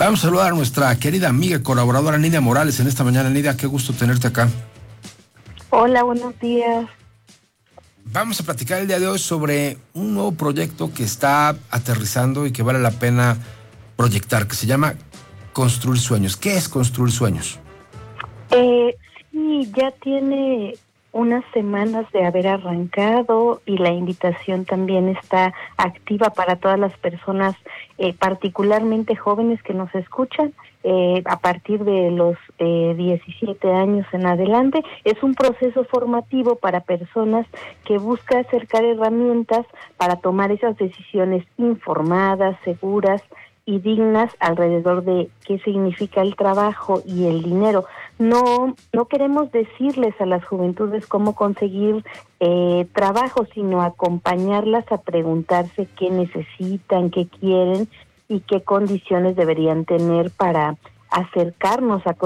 Vamos a saludar a nuestra querida amiga y colaboradora Nidia Morales en esta mañana. Nidia, qué gusto tenerte acá. Hola, buenos días. Vamos a platicar el día de hoy sobre un nuevo proyecto que está aterrizando y que vale la pena proyectar, que se llama Construir Sueños. ¿Qué es Construir Sueños? Sí, ya tiene unas semanas de haber arrancado y la invitación también está activa para todas las personas, particularmente jóvenes que nos escuchan a partir de los 17 años en adelante. Es un proceso formativo para personas que busca acercar herramientas para tomar esas decisiones informadas, seguras y dignas alrededor de qué significa el trabajo y el dinero. No queremos decirles a las juventudes cómo conseguir trabajo, sino acompañarlas a preguntarse qué necesitan, qué quieren y qué condiciones deberían tener para acercarnos a